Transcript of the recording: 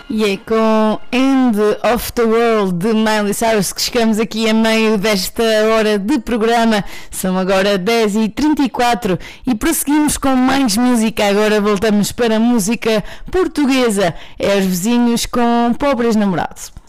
E é com End of the World de Miley Cyrus que chegamos aqui a meio desta hora de programa. São agora 10h34 e prosseguimos com mais música. Agora voltamos para a música portuguesa. É os Vizinhos com Pobres Namorados.